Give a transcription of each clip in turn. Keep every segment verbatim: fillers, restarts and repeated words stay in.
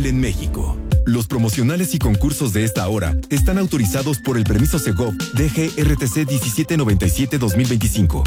en México. Los promocionales y concursos de esta hora están autorizados por el permiso Segov D G R T C diecisiete noventa y siete dos mil veinticinco.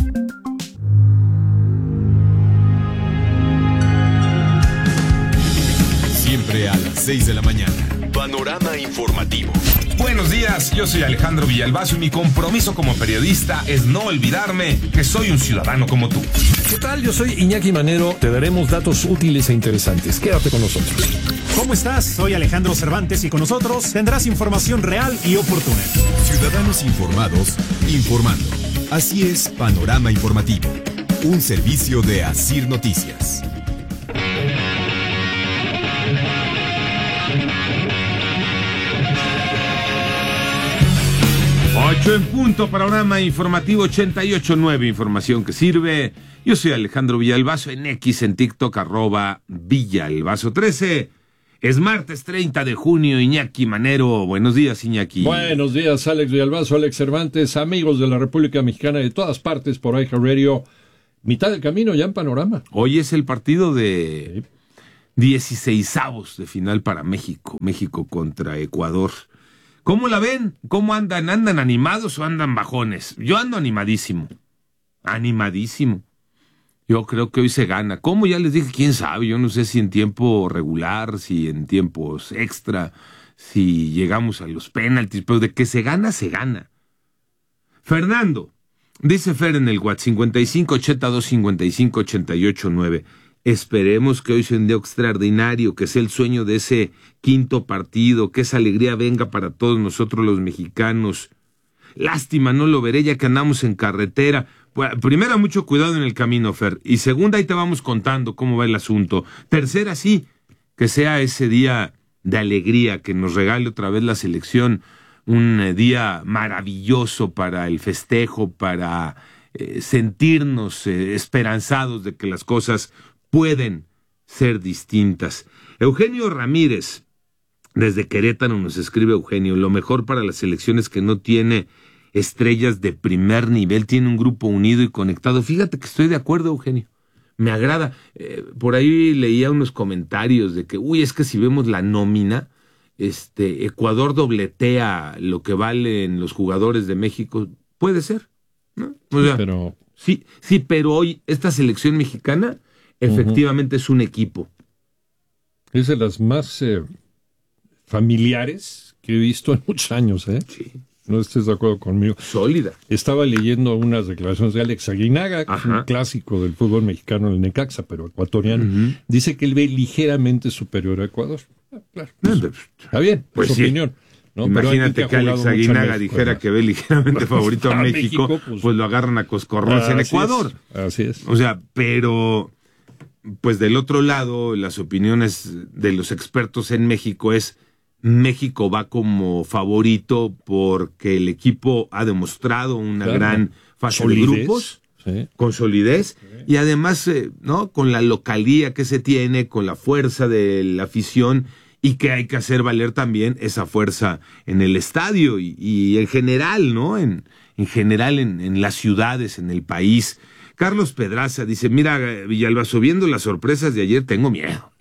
Siempre a las seis de la mañana. Panorama informativo. Buenos días, yo soy Alejandro Villalbazo y mi compromiso como periodista es no olvidarme que soy un ciudadano como tú. ¿Qué tal? Yo soy Iñaki Manero. Te daremos datos útiles e interesantes. Quédate con nosotros. ¿Cómo estás? Soy Alejandro Cervantes y con nosotros tendrás información real y oportuna. Ciudadanos informados, informando. Así es Panorama Informativo, un servicio de Asir Noticias. Ocho en punto, Panorama Informativo ochenta y ocho punto nueve, información que sirve. Yo soy Alejandro Villalbazo, en X, en TikTok, arroba Villalbazo trece. Es martes treinta de junio, Iñaki Manero. Buenos días, Iñaki. Buenos días, Alex Villalbazo, Alex Cervantes, amigos de la República Mexicana de todas partes por iHeartRadio. Mitad del camino ya en Panorama. Hoy es el partido de dieciseisavos de final para México. México contra Ecuador. ¿Cómo la ven? ¿Cómo andan? ¿Andan animados o andan bajones? Yo ando animadísimo. Animadísimo. Yo creo que hoy se gana. ¿Cómo? Ya les dije, quién sabe. Yo no sé si en tiempo regular, si en tiempos extra, si llegamos a los penaltis, pero de que se gana, se gana. Fernando, dice Fer en el WhatsApp, cincuenta y cinco ochenta y dos cincuenta y cinco ochenta y ocho nueve. Esperemos que hoy sea un día extraordinario, que sea el sueño de ese quinto partido, que esa alegría venga para todos nosotros los mexicanos. Lástima, no lo veré ya que andamos en carretera. Bueno, primera, mucho cuidado en el camino, Fer. Y segunda, ahí te vamos contando cómo va el asunto. Tercera, sí, que sea ese día de alegría, que nos regale otra vez la selección, un eh, día maravilloso para el festejo, para eh, sentirnos eh, esperanzados de que las cosas pueden ser distintas. Eugenio Ramírez, desde Querétaro nos escribe Eugenio, lo mejor para las elecciones que no tiene estrellas de primer nivel, tiene un grupo unido y conectado. Fíjate que estoy de acuerdo, Eugenio. Me agrada. Eh, por ahí leía unos comentarios de que, uy, es que si vemos la nómina, este, Ecuador dobletea lo que valen los jugadores de México. Puede ser, ¿no? O sea, pero... sí, sí, pero hoy esta selección mexicana efectivamente uh-huh. es un equipo. Es de las más eh, familiares que he visto en muchos años, ¿eh? Sí. No estés de acuerdo conmigo. Sólida. Estaba leyendo unas declaraciones de Alex Aguinaga, que es un clásico del fútbol mexicano, el Necaxa, pero ecuatoriano. Uh-huh. Dice que él ve ligeramente superior a Ecuador. Ah, claro. Pues, está bien, pues es su sí. opinión. ¿No? Imagínate que, que Alex Aguinaga dijera que ve ligeramente favorito a México, México pues, pues lo agarran a coscorrones en Ecuador. Es, así es. O sea, pero pues del otro lado, las opiniones de los expertos en México es México va como favorito porque el equipo ha demostrado una claro. gran fase solidez, de grupos, sí. con solidez, sí. y además, eh, ¿no? con la localía que se tiene, con la fuerza de la afición, y que hay que hacer valer también esa fuerza en el estadio y, y en general, ¿no? En, en general en, en las ciudades, en el país. Carlos Pedraza dice, mira, Villalbazo, viendo las sorpresas de ayer, tengo miedo.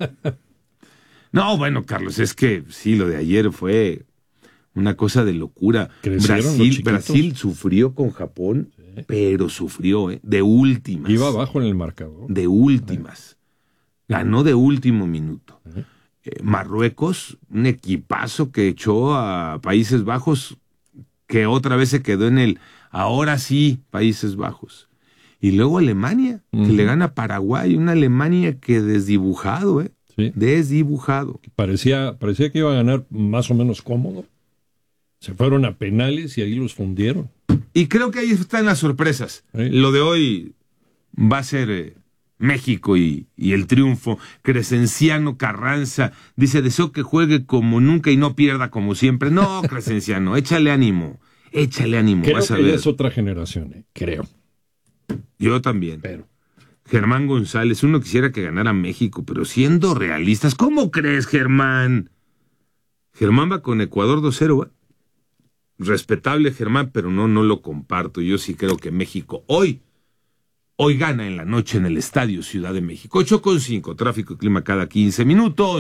No, bueno, Carlos, es que sí, lo de ayer fue una cosa de locura. Brasil, Brasil sufrió con Japón, sí. pero sufrió, ¿eh? De últimas. Iba abajo en el marcador. De últimas. Ganó de último minuto. Sí. Eh, Marruecos, un equipazo que echó a Países Bajos, que otra vez se quedó en el, ahora sí, Países Bajos. Y luego Alemania, uh-huh. que le gana a Paraguay, una Alemania que desdibujado, ¿eh? Sí. Desdibujado. Parecía, parecía que iba a ganar más o menos cómodo. Se fueron a penales y ahí los fundieron. Y creo que ahí están las sorpresas. Sí. Lo de hoy va a ser eh, México y, y el triunfo. Crescenciano Carranza dice, deseo que juegue como nunca y no pierda como siempre. No, Crescenciano, échale ánimo. Échale ánimo. Creo vas a que ver. Ya es otra generación, eh, creo. Yo también. Pero... Germán González, uno quisiera que ganara México, pero siendo realistas, ¿cómo crees, Germán? Germán va con Ecuador dos cero, ¿va? Respetable, Germán, pero no, no lo comparto. Yo sí creo que México hoy, hoy gana en la noche en el Estadio Ciudad de México. ocho con cinco, tráfico y clima cada quince minutos.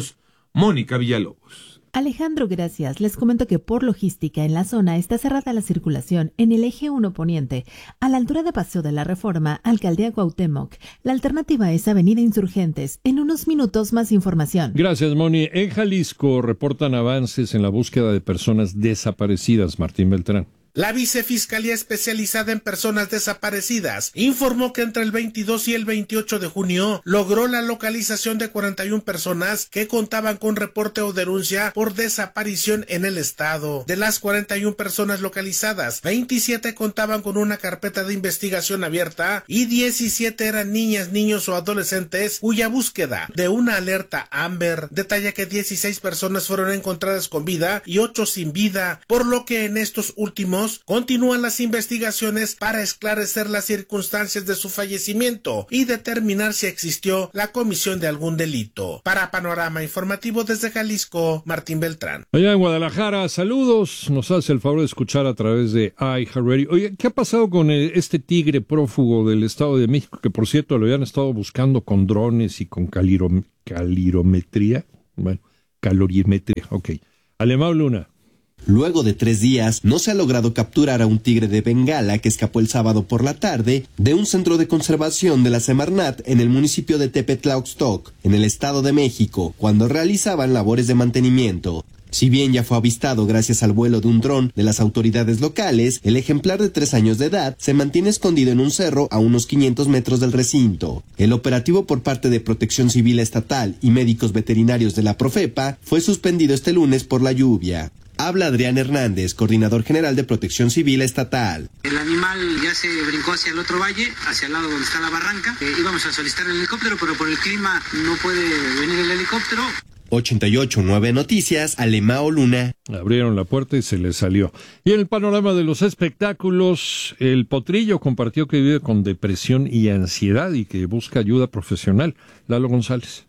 Mónica Villalobos. Alejandro, gracias. Les comento que por logística en la zona está cerrada la circulación en el eje uno poniente, a la altura de Paseo de la Reforma, Alcaldía Cuauhtémoc. La alternativa es Avenida Insurgentes. En unos minutos más información. Gracias, Moni. En Jalisco reportan avances en la búsqueda de personas desaparecidas. Martín Beltrán. La Vicefiscalía Especializada en Personas Desaparecidas informó que entre el veintidós y el veintiocho de junio logró la localización de cuarenta y una personas que contaban con reporte o denuncia por desaparición en el estado. De las cuarenta y una personas localizadas, veintisiete contaban con una carpeta de investigación abierta y diecisiete eran niñas, niños o adolescentes cuya búsqueda de una alerta Amber. Detalla que dieciséis personas fueron encontradas con vida y ocho sin vida, por lo que en estos últimos continúan las investigaciones para esclarecer las circunstancias de su fallecimiento y determinar si existió la comisión de algún delito. Para Panorama Informativo desde Jalisco, Martín Beltrán. Allá en Guadalajara, saludos. Nos hace el favor de escuchar a través de iHeartRadio. Oye, ¿qué ha pasado con el, este tigre prófugo del Estado de México? Que por cierto lo habían estado buscando con drones y con calirom, calirometría. Bueno, calorimetría. Ok. Alemão Luna. Luego de tres días, no se ha logrado capturar a un tigre de Bengala que escapó el sábado por la tarde de un centro de conservación de la Semarnat en el municipio de Tepetlauxtoc, en el Estado de México, cuando realizaban labores de mantenimiento. Si bien ya fue avistado gracias al vuelo de un dron de las autoridades locales, el ejemplar de tres años de edad se mantiene escondido en un cerro a unos quinientos metros del recinto. El operativo por parte de Protección Civil Estatal y médicos veterinarios de la Profepa fue suspendido este lunes por la lluvia. Habla Adrián Hernández, coordinador general de Protección Civil Estatal. El animal ya se brincó hacia el otro valle, hacia el lado donde está la barranca. Eh, íbamos a solicitar el helicóptero, pero por el clima no puede venir el helicóptero. ochenta y ocho punto nueve Noticias, Alemão Luna. Abrieron la puerta y se les salió. Y en el panorama de los espectáculos, el Potrillo compartió que vive con depresión y ansiedad y que busca ayuda profesional. Lalo González.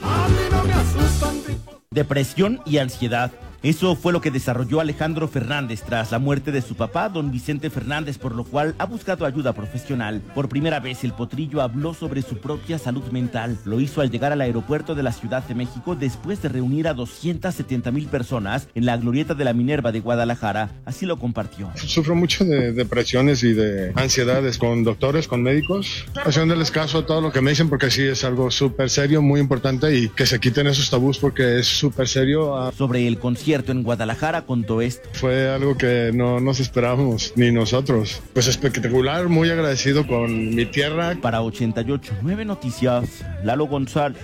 Depresión y ansiedad. Eso fue lo que desarrolló Alejandro Fernández tras la muerte de su papá, don Vicente Fernández, por lo cual ha buscado ayuda profesional. Por primera vez, el Potrillo habló sobre su propia salud mental. Lo hizo al llegar al aeropuerto de la Ciudad de México después de reunir a doscientas setenta mil personas en la glorieta de la Minerva de Guadalajara. Así lo compartió. Sufro mucho de depresiones y de ansiedades con doctores, con médicos, haciéndoles caso a todo lo que me dicen porque sí es algo súper serio, muy importante y que se quiten esos tabús porque es súper serio. Sobre el concierto en Guadalajara contó esto. Fue algo que no nos esperábamos, ni nosotros. Pues espectacular, muy agradecido con mi tierra. Para ochenta y ocho punto nueve Noticias, Lalo González.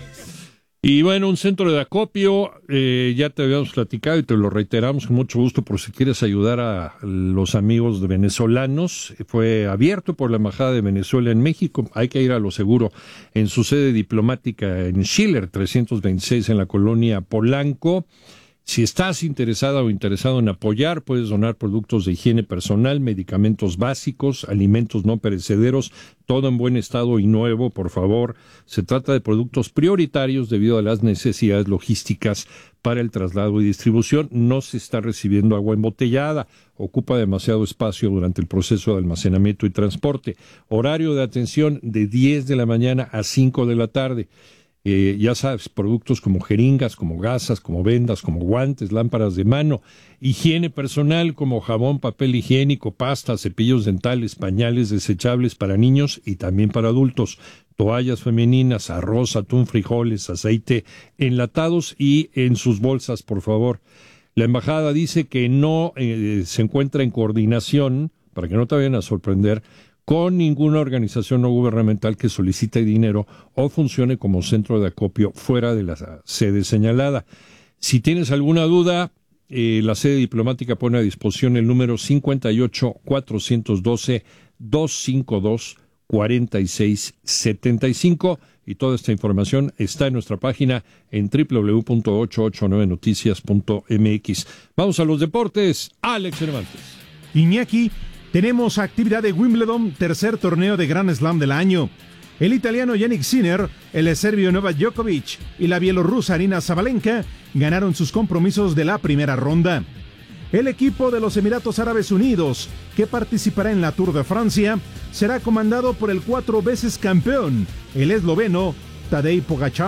Y bueno, un centro de acopio, eh, ya te habíamos platicado y te lo reiteramos con mucho gusto por si quieres ayudar a los amigos de venezolanos. Fue abierto por la Embajada de Venezuela en México. Hay que ir a lo seguro en su sede diplomática en Schiller trescientos veintiséis en la colonia Polanco. Si estás interesada o interesado en apoyar, puedes donar productos de higiene personal, medicamentos básicos, alimentos no perecederos, todo en buen estado y nuevo, por favor. Se trata de productos prioritarios debido a las necesidades logísticas para el traslado y distribución. No se está recibiendo agua embotellada, ocupa demasiado espacio durante el proceso de almacenamiento y transporte. Horario de atención de diez de la mañana a cinco de la tarde. Eh, ya sabes, productos como jeringas, como gasas, como vendas, como guantes, lámparas de mano, higiene personal como jabón, papel higiénico, pasta, cepillos dentales, pañales desechables para niños y también para adultos, toallas femeninas, arroz, atún, frijoles, aceite, enlatados y en sus bolsas, por favor. La embajada dice que no eh, se encuentra en coordinación, para que no te vayan a sorprender, con ninguna organización no gubernamental que solicite dinero o funcione como centro de acopio fuera de la sede señalada. Si tienes alguna duda, eh, la sede diplomática pone a disposición el número cincuenta y ocho, cuatrocientos doce, doscientos cincuenta y dos, cuarenta y seis setenta y cinco y toda esta información está en nuestra página en doble u doble u doble u punto ochocientos ochenta y nueve noticias punto m x. Vamos a los deportes. Alex Cervantes. Iñaki, tenemos actividad de Wimbledon, tercer torneo de Grand Slam del año. El italiano Jannik Sinner, el serbio Novak Djokovic y la bielorrusa Aryna Sabalenka ganaron sus compromisos de la primera ronda. El equipo de los Emiratos Árabes Unidos, que participará en la Tour de Francia, será comandado por el cuatro veces campeón, el esloveno Tadej Pogačar.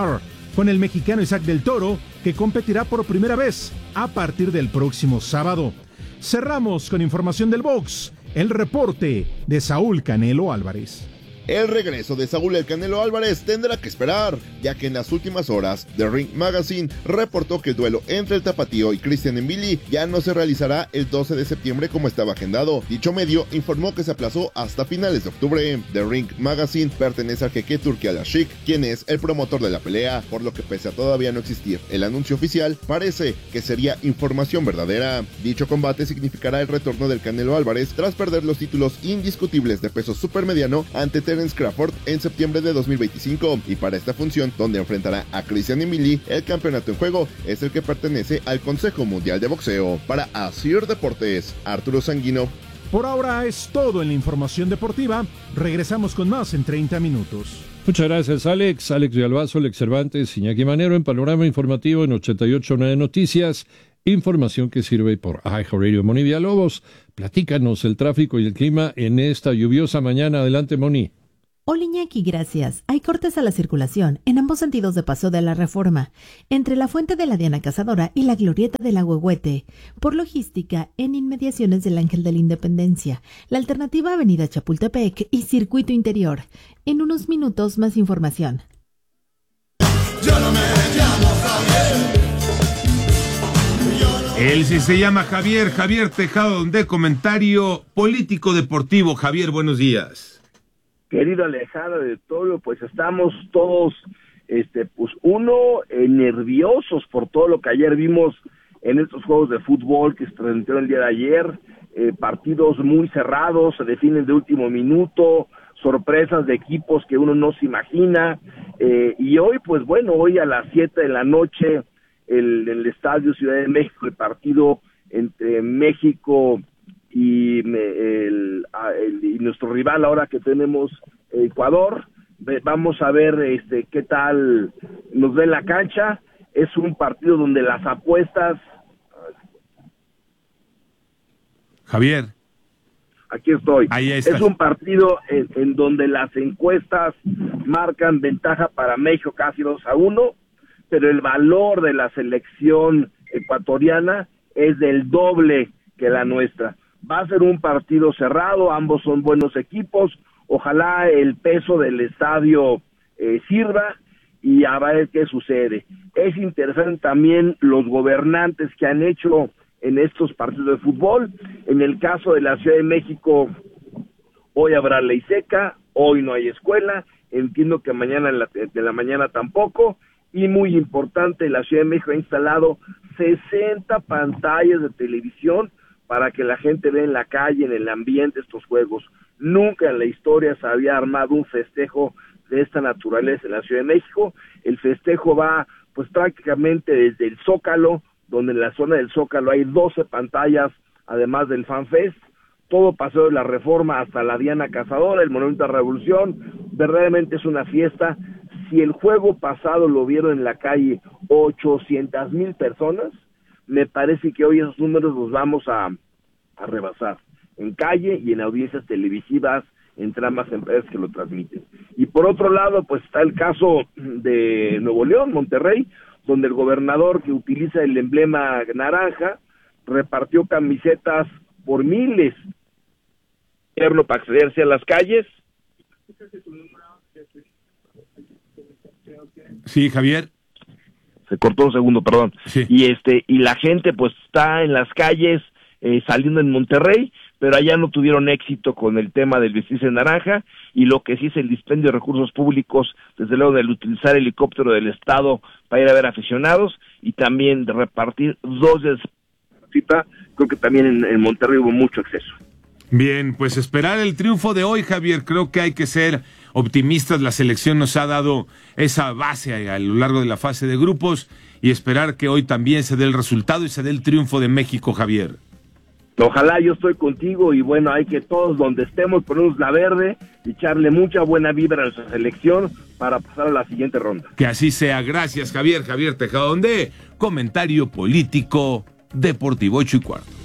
con el mexicano Isaac del Toro, que competirá por primera vez a partir del próximo sábado. Cerramos con información del box, el reporte de Saúl Canelo Álvarez. El regreso de Saúl El Canelo Álvarez tendrá que esperar, ya que en las últimas horas, The Ring Magazine reportó que el duelo entre el tapatío y Christian Mbili ya no se realizará el doce de septiembre como estaba agendado. Dicho medio informó que se aplazó hasta finales de octubre. The Ring Magazine pertenece al jeque Turki Al-Ashik, quien es el promotor de la pelea, por lo que pese a todavía no existir el anuncio oficial, parece que sería información verdadera. Dicho combate significará el retorno del Canelo Álvarez tras perder los títulos indiscutibles de peso supermediano ante Terence Crawford en septiembre de dos mil veinticinco, y para esta función, donde enfrentará a Christian Mbili, el campeonato en juego es el que pertenece al Consejo Mundial de Boxeo. Para Asir Deportes, Arturo Sanguino. Por ahora es todo en la información deportiva. Regresamos con más en treinta minutos. Muchas gracias, Alex. Alex Villalbazo, Alex Cervantes, Iñaki Manero en Panorama Informativo en ochenta y ocho punto nueve Noticias. Información que sirve por iHeartRadio. Moni Villalobos, platícanos el tráfico y el clima en esta lluviosa mañana. Adelante, Moni. Hola Iñaki, gracias. Hay cortes a la circulación en ambos sentidos de Paso de la Reforma, entre la Fuente de la Diana Cazadora y la Glorieta del Ahuehuete, por logística en inmediaciones del Ángel de la Independencia, la alternativa Avenida Chapultepec y Circuito Interior. En unos minutos más información. Yo no me llamo Javier. Él sí se llama Javier, Javier Tejado, de Comentario Político Deportivo. Javier, buenos días. Querido Alejandro de Toro, pues estamos todos, este, pues uno, eh, nerviosos por todo lo que ayer vimos en estos juegos de fútbol que se transmitieron el día de ayer, eh, partidos muy cerrados, se definen de último minuto, sorpresas de equipos que uno no se imagina, eh, y hoy, pues bueno, hoy a las siete de la noche, el, el Estadio Ciudad de México, el partido entre México y, el, el, y nuestro rival ahora que tenemos Ecuador. Vamos a ver este qué tal nos ve en la cancha. Es un partido donde las apuestas... Javier. Aquí estoy. Ahí está. Es un partido en, en donde las encuestas marcan ventaja para México casi dos a uno, pero el valor de la selección ecuatoriana es del doble que la nuestra. Va a ser un partido cerrado, ambos son buenos equipos, ojalá el peso del estadio eh, sirva y a ver qué sucede. Es interesante también los gobernantes que han hecho en estos partidos de fútbol. En el caso de la Ciudad de México, hoy habrá ley seca, hoy no hay escuela, entiendo que mañana en la, de la mañana tampoco, y muy importante, la Ciudad de México ha instalado sesenta pantallas de televisión para que la gente vea en la calle, en el ambiente, estos juegos. Nunca en la historia se había armado un festejo de esta naturaleza en la Ciudad de México. El festejo va pues prácticamente desde el Zócalo, donde en la zona del Zócalo hay doce pantallas, además del FanFest, todo Paseo de la Reforma hasta la Diana Cazadora, el Monumento a la Revolución. Verdaderamente es una fiesta. Si el juego pasado lo vieron en la calle ochocientas mil personas, me parece que hoy esos números los vamos a, a rebasar en calle y en audiencias televisivas entre ambas empresas que lo transmiten. Y por otro lado, pues está el caso de Nuevo León, Monterrey, donde el gobernador que utiliza el emblema naranja repartió camisetas por miles para accederse a las calles. Sí, Javier. Se cortó un segundo, perdón. Sí. Y este y la gente pues está en las calles eh, saliendo en Monterrey, pero allá no tuvieron éxito con el tema del vestirse de naranja, y lo que sí es el dispendio de recursos públicos, desde luego del utilizar helicóptero del Estado para ir a ver aficionados, y también de repartir dos de cita, creo que también en, en Monterrey hubo mucho exceso. Bien, pues esperar el triunfo de hoy, Javier. Creo que hay que ser optimistas. La selección nos ha dado esa base a lo largo de la fase de grupos, y esperar que hoy también se dé el resultado y se dé el triunfo de México, Javier. Ojalá, yo estoy contigo, y bueno, hay que todos donde estemos ponernos la verde y echarle mucha buena vibra a nuestra selección para pasar a la siguiente ronda. Que así sea. Gracias, Javier. Javier Tejado, de Comentario Político Deportivo, ocho y cuarto.